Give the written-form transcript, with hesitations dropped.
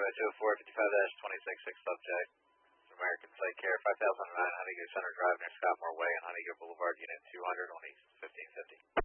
by 204-55-266 subject. American Site Care, 5009 Honeydew Center Drive near Scottmore Way on Honeydew Boulevard, Unit 200 on East 1550.